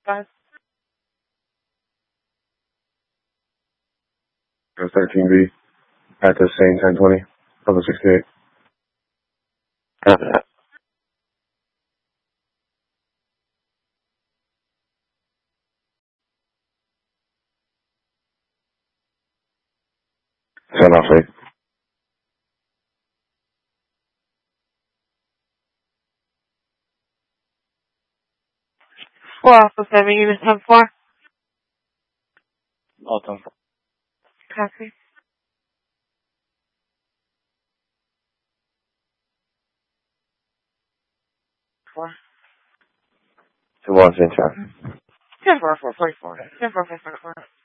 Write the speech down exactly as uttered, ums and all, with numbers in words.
Five. thirteen B at the same ten twenty, level sixty-eight. Copy that. Ten off eight. Four Alpha seven, unit ten four. All ten four. Copy. Four. Two one, same time. Ten four four forty four. Ten four four forty four.